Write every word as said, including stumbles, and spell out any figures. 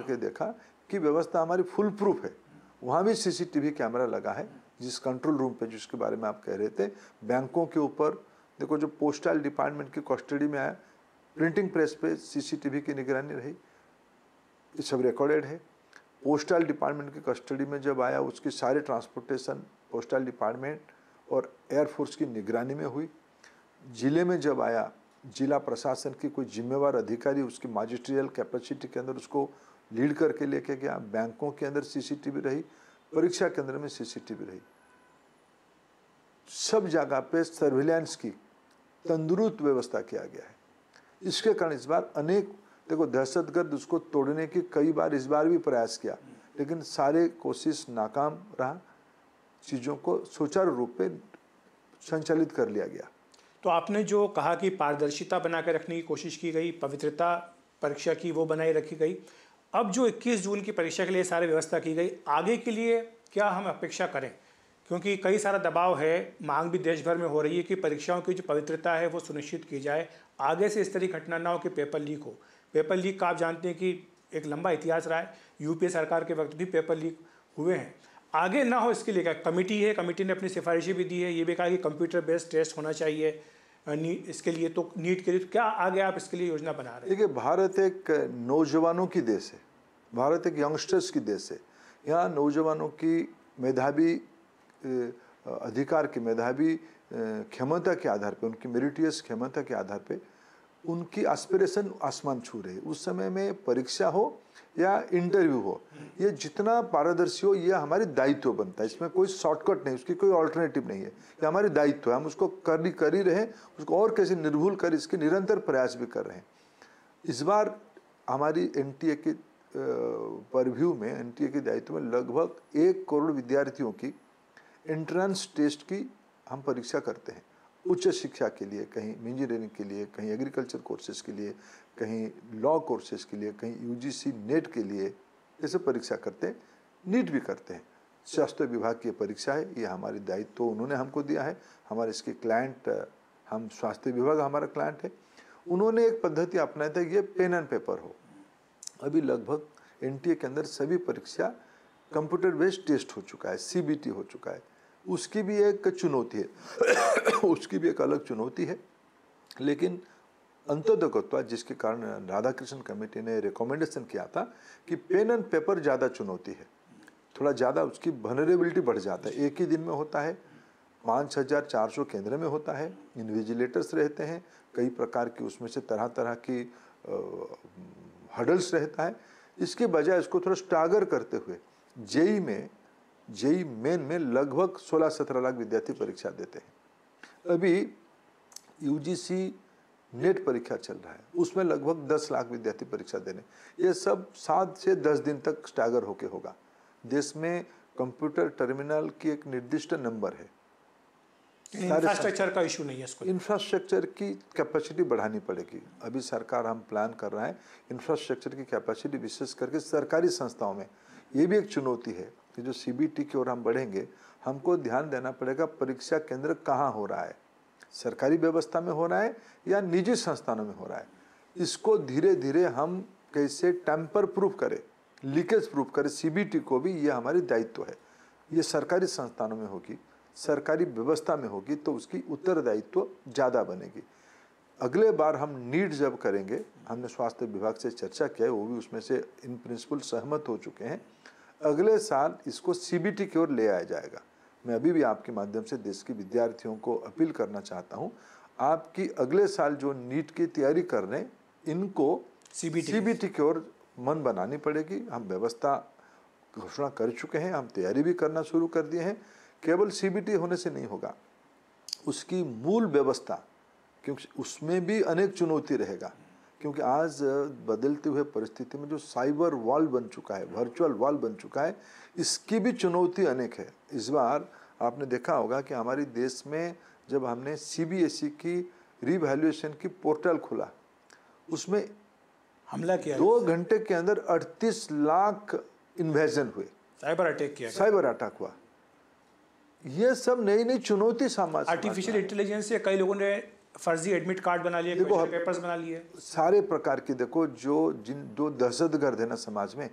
के देखा कि व्यवस्था हमारी फुल प्रूफ है। वहाँ भी सीसीटीवी कैमरा लगा है, जिस कंट्रोल रूम पे जिसके बारे में आप कह रहे थे। बैंकों के ऊपर देखो, जो पोस्टल डिपार्टमेंट की कस्टडी में आया, प्रिंटिंग प्रेस पे सीसीटीवी की निगरानी रही, ये सब रिकॉर्डेड है। पोस्टल डिपार्टमेंट की कस्टडी में जब आया, उसकी सारे ट्रांसपोर्टेशन पोस्टल डिपार्टमेंट और एयरफोर्स की निगरानी में हुई। जिले में जब आया, जिला प्रशासन की कोई जिम्मेवार अधिकारी उसकी मजिस्ट्रियल कैपेसिटी के अंदर उसको लीड करके लेके गया। बैंकों के अंदर सीसीटीवी रही, परीक्षा केंद्र में सीसीटीवी रही, सब जगह पे सर्विलांस की तंदुरुस्त व्यवस्था किया गया है। इसके कारण इस बार अनेक देखो, दहशतगर्द उसको तोड़ने की कई बार इस बार भी प्रयास किया, लेकिन सारे कोशिश नाकाम रहा। चीज़ों को सुचारू रूप में संचालित कर लिया गया। तो आपने जो कहा कि पारदर्शिता बनाकर रखने की कोशिश की गई, पवित्रता परीक्षा की वो बनाए रखी गई, अब जो इक्कीस जून की परीक्षा के लिए सारी व्यवस्था की गई, आगे के लिए क्या हम अपेक्षा करें? क्योंकि कई सारा दबाव है, मांग भी देश भर में हो रही है कि परीक्षाओं की जो पवित्रता है वो सुनिश्चित की जाए, आगे से इस तरह की घटना ना हो कि पेपर लीक हो। पेपर लीक का आप जानते हैं कि एक लंबा इतिहास रहा है, यूपीए सरकार के वक्त भी पेपर लीक हुए हैं। आगे ना हो इसके लिए क्या कमेटी है, कमेटी ने अपनी सिफारिशें भी दी है, ये भी कहा कि कंप्यूटर बेस्ड टेस्ट होना चाहिए इसके लिए, तो नीट के लिए क्या आगे आप इसके लिए योजना बना रहे हैं? देखिए, भारत एक नौजवानों की देश है, भारत एक यंगस्टर्स की देश है। यहाँ नौजवानों की मेधावी अधिकार की, मेधावी क्षमता के आधार पे, उनकी मेरिटियस क्षमता के आधार पे उनकी एस्पिरेशन आसमान छू रही है। उस समय में परीक्षा हो या इंटरव्यू हो, ये जितना पारदर्शी हो, ये हमारी दायित्व बनता है। इसमें कोई शॉर्टकट नहीं, उसकी कोई ऑल्टरनेटिव नहीं है, ये हमारी दायित्व है। हम उसको कर कर ही रहे, उसको और कैसे निर्भुल कर, इसके निरंतर प्रयास भी कर रहे हैं। इस बार हमारी एनटीए के परव्यू में, एनटीए के दायित्व में लगभग एक करोड़ विद्यार्थियों की एंट्रेंस टेस्ट की हम परीक्षा करते हैं। उच्च शिक्षा के लिए, कहीं इंजीनियरिंग के लिए, कहीं एग्रीकल्चर कोर्सेज के लिए, कहीं लॉ कोर्सेज के लिए, कहीं यूजीसी नेट के लिए, ये सब परीक्षा करते हैं। नीट भी करते हैं। स्वास्थ्य विभाग की परीक्षा है, ये हमारी दायित्व तो उन्होंने हमको दिया है। हमारे इसके क्लाइंट, हम स्वास्थ्य विभाग हमारा क्लाइंट है। उन्होंने एक पद्धति अपनाया था, ये पेन एंड पेपर हो। अभी लगभग एनटीए के अंदर सभी परीक्षा कंप्यूटर बेस्ड टेस्ट हो चुका है, सीबीटी हो चुका है। उसकी भी एक चुनौती है उसकी भी एक अलग चुनौती है, लेकिन अंतोदकत्वा, जिसके कारण राधाकृष्ण कमेटी ने रिकमेंडेशन किया था कि पेन एंड पेपर ज़्यादा चुनौती है, थोड़ा ज़्यादा उसकी वनरेबिलिटी बढ़ जाता है। एक ही दिन में होता है, पाँच हज़ार चार सौ केंद्र में होता है, इन्विजिलेटर्स रहते हैं, कई प्रकार की उसमें से तरह तरह की हडल्स रहता है। इसके बजाय इसको थोड़ा स्टागर करते हुए जेई में जेई मेन में लगभग सोलह सत्रह लाख विद्यार्थी परीक्षा देते हैं। अभी यूजीसी नेट परीक्षा चल रहा है, उसमें लगभग दस लाख विद्यार्थी परीक्षा देने। ये सब सात से दस दिन तक स्टागर होके होगा। देश में कंप्यूटर टर्मिनल की एक निर्दिष्ट नंबर है। इंफ्रास्ट्रक्चर का इशू नहीं है, इसको इंफ्रास्ट्रक्चर की कैपेसिटी बढ़ानी पड़ेगी। अभी सरकार हम प्लान कर रहा है इंफ्रास्ट्रक्चर की कैपेसिटी, विशेष करके सरकारी संस्थाओं में। ये भी एक चुनौती है कि जो सीबीटी की ओर हम बढ़ेंगे, हमको ध्यान देना पड़ेगा परीक्षा केंद्र कहाँ हो रहा है, सरकारी व्यवस्था में हो रहा है या निजी संस्थानों में हो रहा है। इसको धीरे धीरे हम कैसे टेम्पर प्रूफ करें, लीकेज प्रूफ करें, सीबीटी को भी, ये हमारी दायित्व है। ये सरकारी संस्थानों में होगी, सरकारी व्यवस्था में होगी, तो उसकी उत्तरदायित्व ज़्यादा बनेगी। अगले बार हम नीट जब करेंगे, हमने स्वास्थ्य विभाग से चर्चा किया है, वो भी उसमें से इन प्रिंसिपल सहमत हो चुके हैं। अगले साल इसको सीबीटी की ओर ले आया जाएगा। मैं अभी भी आपके माध्यम से देश के विद्यार्थियों को अपील करना चाहता हूँ, आपकी अगले साल जो नीट की तैयारी कर रहे हैं, इनको सीबीटी सीबीटी की ओर मन बनानी पड़ेगी। हम व्यवस्था घोषणा कर चुके हैं, हम तैयारी भी करना शुरू कर दिए हैं। केवल सीबीटी होने से नहीं होगा, उसकी मूल व्यवस्था, क्योंकि उसमें भी अनेक चुनौती रहेगा। क्योंकि आज बदलते हुए परिस्थिति में जो साइबर वॉल बन चुका है, वर्चुअल वॉल बन चुका है, इसकी भी चुनौती अनेक है। इस बार आपने देखा होगा कि हमारे देश में जब हमने सीबीएसई की रीवैल्यूएशन की पोर्टल खोला, उसमें हमला किया, दो घंटे के अंदर अड़तीस लाख इन्वेजन हुए, साइबर अटैक किया, साइबर अटैक हुआ। ये सब नई नई चुनौती समाज, आर्टिफिशियल इंटेलिजेंस से कई लोगों ने फर्जी एडमिट कार्ड बना लिए, देखो पेपर्स बना लिए, सारे प्रकार की। देखो जो जिन जो दहशतगर्द है ना समाज में,